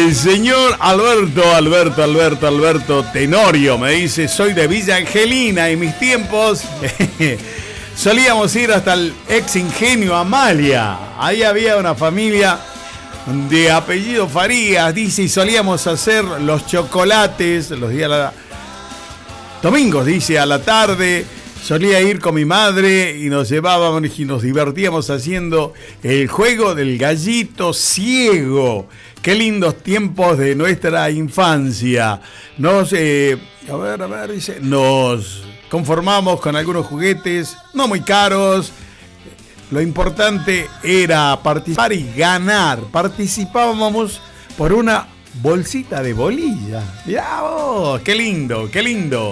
El señor Alberto Tenorio me dice: soy de Villa Angelina. En mis tiempos solíamos ir hasta el ex Ingenio Amalia. Ahí había una familia de apellido Farías, dice, y solíamos hacer los chocolates los días domingos, dice, a la tarde. Solía ir con mi madre y nos llevábamos y nos divertíamos haciendo el juego del gallito ciego. Qué lindos tiempos de nuestra infancia. Dice, nos conformamos con algunos juguetes, no muy caros. Lo importante era participar y ganar. Participábamos por una bolsita de bolilla. Mirá vos, qué lindo, qué lindo.